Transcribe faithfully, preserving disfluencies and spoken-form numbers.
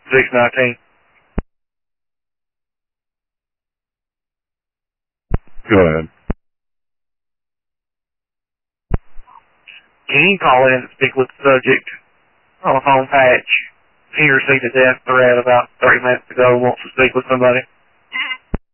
six nineteen. Go ahead. Can you call in and speak with the subject on a phone patch? He received a death threat about thirty minutes ago, wants to speak with somebody.